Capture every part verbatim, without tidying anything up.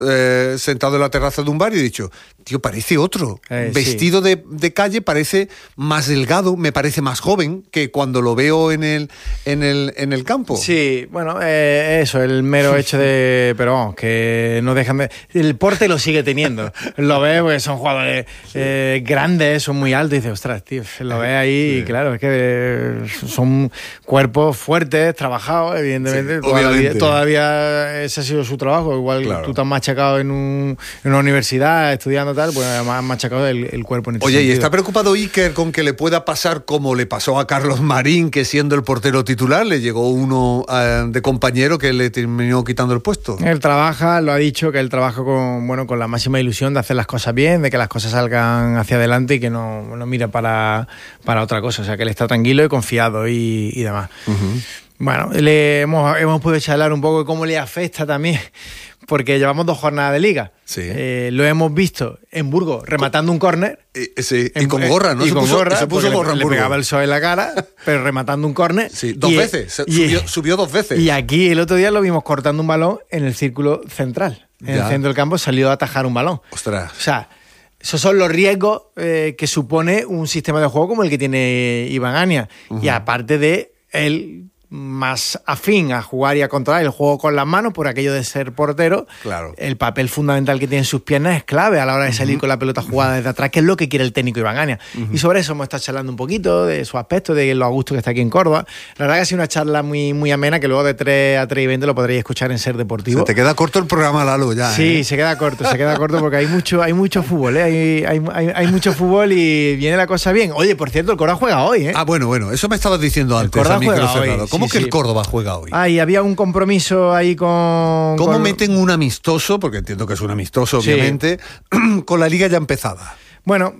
eh, sentado en la terraza de un bar y he dicho, tío, parece otro. Eh, Vestido sí. de, de calle, parece más delgado, me parece más joven que cuando lo veo en el, en el, en el campo. Sí, bueno, eh, eso, el mero hecho de... Pero vamos, que no dejan de... El porte lo sigue teniendo. Lo ves, porque son jugadores eh, grandes, son muy altos y dices, ostras, tío, lo ves ahí, Sí. y claro, es que eh, son cuerpos fuertes, trabajados, evidentemente. Sí, todavía, obviamente. todavía ese ha sido su trabajo. Igual Claro. tú te has machacado en, un, en una universidad estudiando tal, pues además has machacado el, el cuerpo en este Oye, sentido. ¿y está preocupado Iker con que le pueda pasar como le pasó a Carlos Marín, que siendo el portero titular le llegó uno eh, de compañero que le terminó quitando el puesto? Él trabaja, lo ha dicho, que él trabaja con, bueno, con la máxima ilusión de hacer las cosas bien, de que las cosas salgan hacia adelante y que no, no mira para, para otra cosa. O sea, que él está tranquilo y confiado y, y demás. Uh-huh. Bueno, le hemos, hemos podido charlar un poco de cómo le afecta también, porque llevamos dos jornadas de liga. Sí. Eh, lo hemos visto en Burgos rematando un córner. Eh, sí, y En- con gorra, ¿no? Y se con puso, gorra, se puso porque gorra le, en le Burgos. pegaba el sol en la cara, pero rematando un córner. Sí, dos Y- veces, se- y- subió, subió dos veces. Y aquí el otro día lo vimos cortando un balón en el círculo central. En Ya. el centro del campo salió a atajar un balón. Ostras. O sea, esos son los riesgos eh, que supone un sistema de juego como el que tiene Iván Ania. Uh-huh. Y aparte de él más afín a jugar y a controlar el juego con las manos por aquello de ser portero, Claro. el papel fundamental que tiene en sus piernas es clave a la hora de salir uh-huh. con la pelota jugada desde atrás, que es lo que quiere el técnico Iván Ania. Uh-huh. Y sobre eso hemos estado charlando un poquito, de su aspecto, de lo a gusto que está aquí en Córdoba. La verdad que ha sido una charla muy, muy amena, que luego de tres a tres y veinte lo podréis escuchar en Ser Deportivo. Se te queda corto el programa, Lalo, ya. Sí, ¿eh? se queda corto, se queda corto porque hay mucho, hay mucho fútbol, ¿eh? hay, hay, hay, hay mucho fútbol y viene la cosa bien. Oye, por cierto, el Córdoba juega hoy, ¿eh? Ah, bueno, bueno, eso me estabas diciendo El antes, Córdoba a micro juega hoy, cerrado. ¿Cómo sí, que sí. el Córdoba juega hoy? Ah, y había un compromiso ahí con... ¿Cómo con... meten un amistoso, porque entiendo que es un amistoso, Sí. obviamente, con la liga ya empezada? Bueno,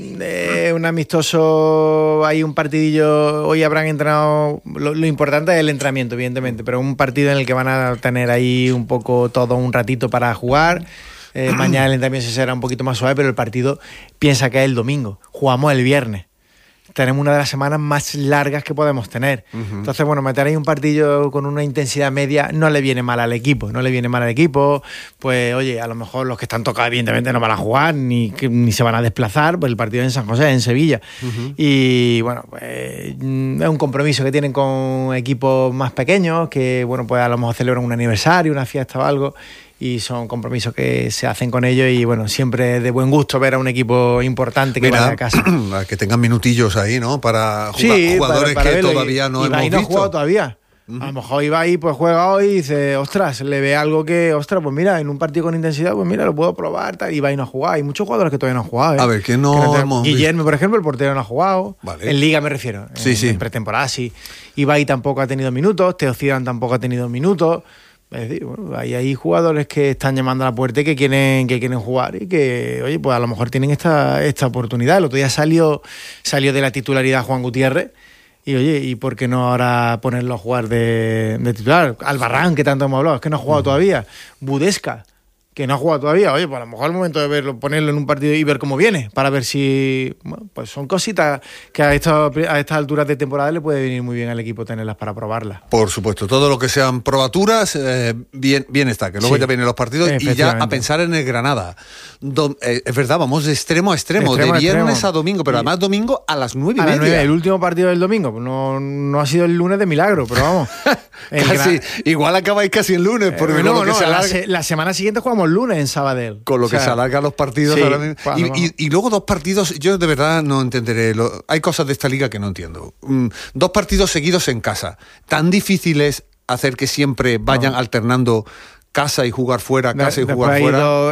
eh, un amistoso, hay un partidillo, hoy habrán entrenado, lo, lo importante es el entrenamiento, evidentemente, pero un partido en el que van a tener ahí un poco todo un ratito para jugar. Eh, mañana el entrenamiento será un poquito más suave, pero el partido piensa que es el domingo, jugamos el viernes. Tenemos una de las semanas más largas que podemos tener. Uh-huh. Entonces, bueno, meter ahí un partido con una intensidad media no le viene mal al equipo, no le viene mal al equipo. Pues, oye, a lo mejor los que están tocados, evidentemente, no van a jugar ni, ni se van a desplazar, pues el partido es en San José, en Sevilla. Uh-huh. Y, bueno, pues es un compromiso que tienen con equipos más pequeños, que, bueno, pues a lo mejor celebran un aniversario, una fiesta o algo, y son compromisos que se hacen con ellos y bueno, siempre es de buen gusto ver a un equipo importante que Mira, vaya a casa. Que tengan minutillos ahí, ¿no? Para jugar, sí, jugadores para, para que verlo. todavía no y, hemos y no visto. ha jugado todavía. Uh-huh. A lo mejor Ibai pues juega hoy y dice, ostras, le ve algo que, ostras, pues mira, en un partido con intensidad, pues mira, lo puedo probar, tal. Ibai no ha jugado. Hay muchos jugadores que todavía no han jugado, ¿eh? A ver, que no, que no te... hemos Guillermo, por ejemplo, el portero no ha jugado. Vale. En Liga me refiero. Sí, en, sí. en pretemporada sí. Ibai tampoco ha tenido minutos, Teo Zidane tampoco ha tenido minutos. Es decir, bueno, hay, hay jugadores que están llamando a la puerta y que quieren, que quieren jugar y que, oye, pues a lo mejor tienen esta, esta oportunidad. El otro día salió, salió de la titularidad Juan Gutiérrez y, oye, ¿y por qué no ahora ponerlo a jugar de, de titular? Albarrán, que tanto hemos hablado, es que no ha jugado uh-huh. todavía. Budesca, que no ha jugado todavía. Oye, pues a lo mejor es el momento de verlo, ponerlo en un partido y ver cómo viene, para ver si... Bueno, pues son cositas que a, esto, a estas alturas de temporada le puede venir muy bien al equipo tenerlas para probarlas. Por supuesto, todo lo que sean probaturas, eh, bien, bien está, que luego sí, ya vienen los partidos y ya a pensar en el Granada. Do, eh, es verdad, vamos de extremo a extremo, extremo de viernes extremo. a domingo, pero y, además domingo a las nueve y a media. Las nueve, el último partido del domingo, no, no ha sido el lunes de milagro, pero vamos. casi, gran... Igual acabáis casi el lunes, porque eh, no, lo que no, se alarga... la, se, la semana siguiente jugamos lunes en Sabadell. Con lo o sea, que se alargan los partidos sí, ahora mismo. Bueno, y, y, y luego dos partidos, yo de verdad no entenderé. Lo, hay cosas de esta liga que no entiendo. Mm, dos partidos seguidos en casa. Tan difícil es hacer que siempre vayan no. alternando casa y jugar fuera, casa de, y jugar fuera. Ido,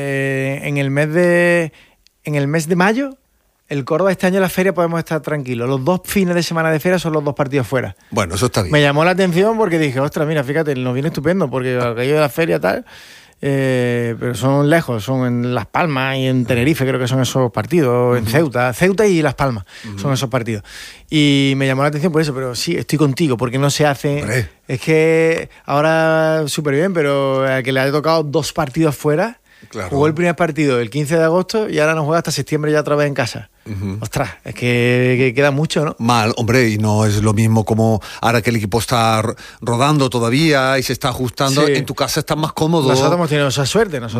eh, en el mes de en el mes de mayo, el Córdoba este año en la feria podemos estar tranquilos. Los dos fines de semana de feria son los dos partidos fuera. Bueno, eso está bien. Me llamó la atención porque dije, ostras, mira, fíjate, nos viene estupendo porque aquello de la feria tal... Eh, pero son lejos, son en Las Palmas y en Tenerife, creo que son esos partidos, uh-huh. en Ceuta, Ceuta y Las Palmas, uh-huh. son esos partidos. Y me llamó la atención por eso, pero sí, estoy contigo, porque no se hace... Hombre. Es que ahora súper bien, pero a que le haya tocado dos partidos fuera, Claro. Jugó el primer partido el quince de agosto y ahora no juega hasta septiembre ya otra vez en casa. Uh-huh. Ostras, es que, que queda mucho, ¿no? Mal, hombre, y no es lo mismo como ahora que el equipo está rodando todavía y se está ajustando, sí. En tu casa estás más cómodo. Nosotros hemos tenido esa suerte, nosotros